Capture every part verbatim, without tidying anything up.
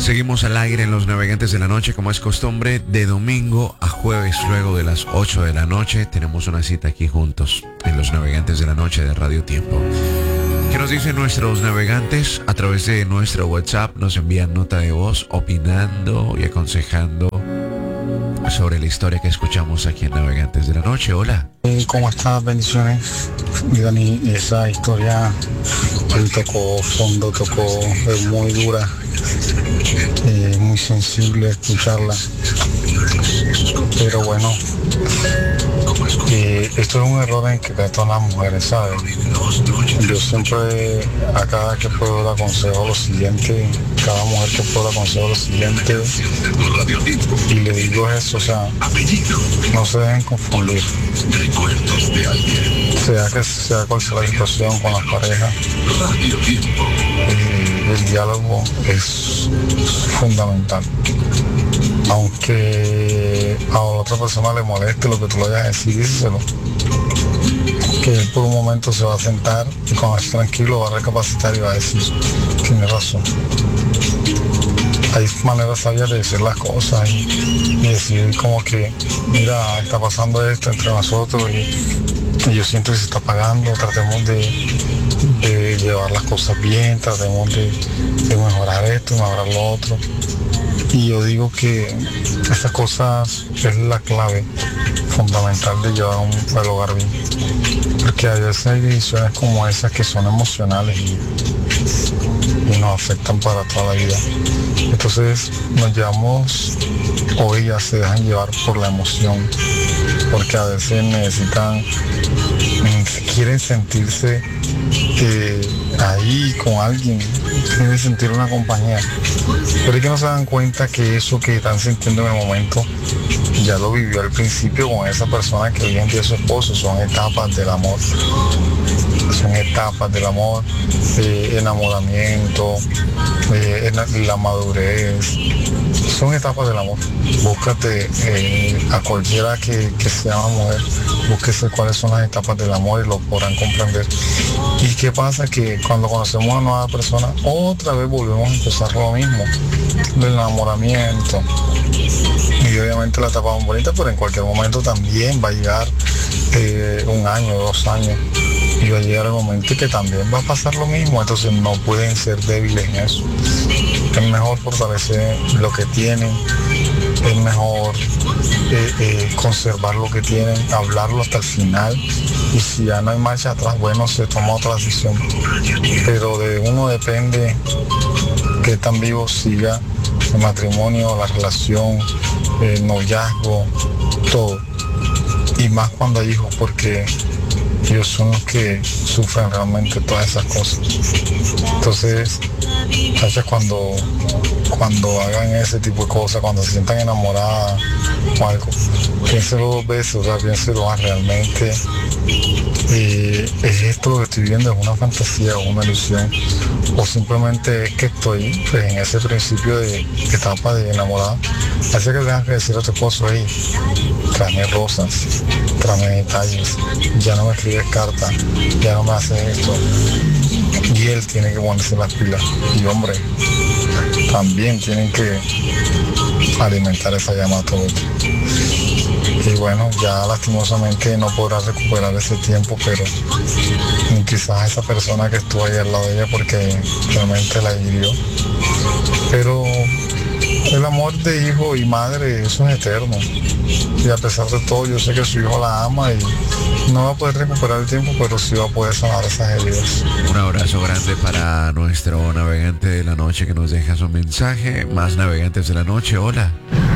Seguimos al aire en Los Navegantes de la Noche, como es costumbre, de domingo a jueves, luego de las ocho de la noche. Tenemos una cita aquí juntos en Los Navegantes de la Noche de Radio Tiempo. ¿Qué nos dicen nuestros navegantes? A través de nuestro WhatsApp nos envían nota de voz opinando y aconsejando sobre la historia que escuchamos aquí en Navegantes de la Noche. Hola. Eh, ¿Cómo estás? Bendiciones. Y Dani, esa historia él tocó fondo, tocó es muy dura, eh, muy sensible escucharla. Pero bueno, eh, esto es un error en que tratan las mujeres, ¿sabes? Yo siempre, a cada que puedo le aconsejo lo siguiente, cada mujer que puedo le aconsejo lo siguiente, y le digo eso, o sea, no se dejen confundir. Sea que sea cual sea la situación con las parejas, eh, el diálogo es fundamental. Aunque a otra persona le moleste lo que tú le vayas a decir, díselo. Que él por un momento se va a sentar y cuando esté tranquilo va a recapacitar y va a decir, tiene razón. Hay maneras sabias de decir las cosas y, y decir como que, mira, está pasando esto entre nosotros y, y yo siento que se está pagando, tratemos de, de llevar las cosas bien, tratemos de, de mejorar esto, mejorar lo otro. Y yo digo que estas cosas es la clave fundamental de llevar un, el hogar bien. Porque a veces hay decisiones como esas que son emocionales y, y nos afectan para toda la vida. Entonces nos llevamos, o ellas se dejan llevar por la emoción, porque a veces necesitan, quieren sentirse eh, ahí con alguien, quieren sentir una compañía, pero es que no se dan cuenta que eso que están sintiendo en el momento ya lo vivió al principio con esa persona que hoy en día es su esposo. Son etapas del amor, son etapas del amor, eh, enamoramiento, eh, la madurez, son etapas del amor. Búscate eh, a cualquiera que, que sea una mujer, búsquese cuáles son las etapas del amor y lo podrán comprender. ¿Y qué pasa? Que cuando conocemos a una nueva persona, otra vez volvemos a empezar lo mismo, el enamoramiento. Y obviamente la etapa muy bonita, pero en cualquier momento también va a llegar eh, un año, dos años, y va a llegar el momento que también va a pasar lo mismo. Entonces no pueden ser débiles en eso. Es mejor fortalecer lo que tienen, es mejor eh, eh, conservar lo que tienen, hablarlo hasta el final, y si ya no hay marcha atrás, bueno, se toma otra decisión. Pero de uno depende que tan vivo siga el matrimonio, la relación, el noviazgo, todo. Y más cuando hay hijos, porque ellos son los que sufren realmente todas esas cosas. Entonces, muchachas, cuando, cuando hagan ese tipo de cosas, cuando se sientan enamoradas o algo, piénselo dos veces, o sea, piénselo, ah, realmente eh, es esto lo que estoy viendo, es una fantasía o una ilusión, o simplemente es que estoy pues, en ese principio de etapa de enamorada. Así que tengas que decir a tu esposo, hey, tráeme rosas, tráeme detalles, ya no me escribes cartas, ya no me haces esto. Y él tiene que ponerse las pilas. Y hombre, también tienen que alimentar esa llama a todos. Y bueno, ya lastimosamente no podrá recuperar ese tiempo, pero ni quizás esa persona que estuvo ahí al lado de ella, porque realmente la hirió. Pero el amor de hijo y madre, eso es eterno. Y a pesar de todo, yo sé que su hijo la ama y no va a poder recuperar el tiempo, pero sí va a poder sanar esas heridas. Un abrazo grande para nuestro navegante de la noche que nos deja su mensaje. Más navegantes de la noche, hola.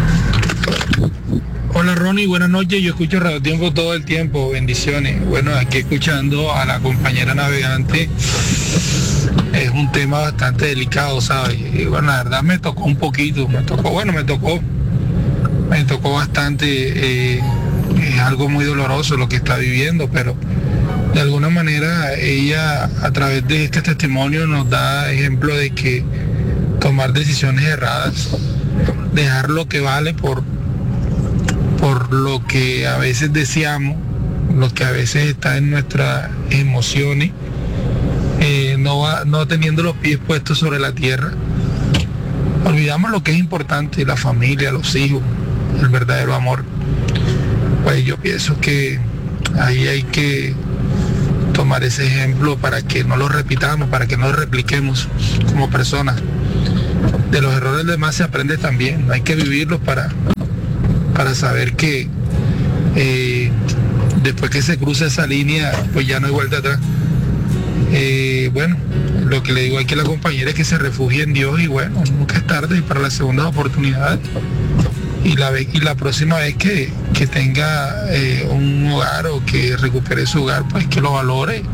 Hola Ronnie, buenas noches, yo escucho Radio Tiempo todo el tiempo, bendiciones. Bueno, aquí escuchando a la compañera navegante, es un tema bastante delicado, ¿sabes? Y bueno, la verdad me tocó un poquito, me tocó, bueno, me tocó, me tocó bastante, eh, es algo muy doloroso lo que está viviendo, pero de alguna manera ella a través de este testimonio nos da ejemplo de que tomar decisiones erradas, dejar lo que vale por por lo que a veces deseamos, lo que a veces está en nuestras emociones, eh, no, va, no teniendo los pies puestos sobre la tierra, olvidamos lo que es importante, la familia, los hijos, el verdadero amor. Pues yo pienso que ahí hay que tomar ese ejemplo para que no lo repitamos, para que no lo repliquemos como personas. De los errores demás se aprende también, hay que vivirlos para, para saber que eh, después que se cruza esa línea, pues ya no hay vuelta atrás. Eh, bueno, lo que le digo aquí a la compañera es que se refugie en Dios y bueno, nunca es tarde para la segunda oportunidad. Y la, y la próxima vez que, que tenga eh, un hogar o que recupere su hogar, pues que lo valore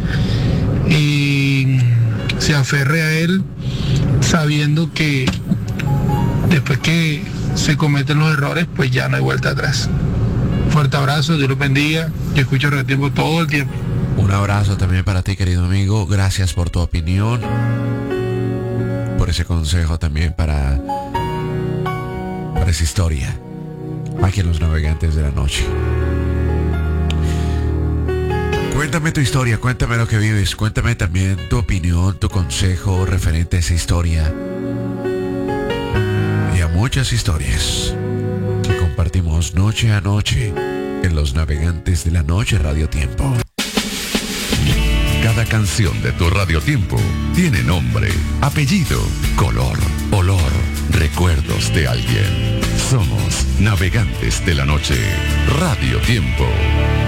y se aferre a él sabiendo que después que se cometen los errores, pues ya no hay vuelta atrás. Fuerte abrazo, Dios los bendiga. Yo escucho Radio Tiempo todo el tiempo. Un abrazo también para ti, querido amigo. Gracias por tu opinión, por ese consejo también para... para esa historia aquí en Los Navegantes de la Noche. Cuéntame tu historia, cuéntame lo que vives, cuéntame también tu opinión, tu consejo referente a esa historia y a muchas historias que compartimos noche a noche en Los Navegantes de la Noche Radio Tiempo. Cada canción de tu Radio Tiempo tiene nombre, apellido, color, olor, recuerdos de alguien. Somos Navegantes de la Noche Radio Tiempo.